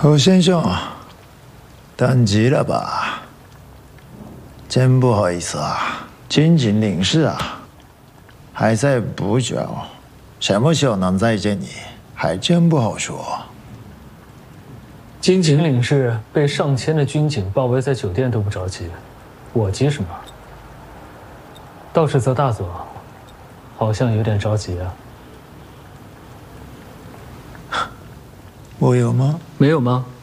侯先生，等急了吧？真不好意思啊，军情领事啊，还在补缴，什么时候能再见你，还真不好说。 金井领事被上千的军警包围在酒店都不着急，我急什么？倒是泽大佐，好像有点着急啊。 我有吗？ 没有吗？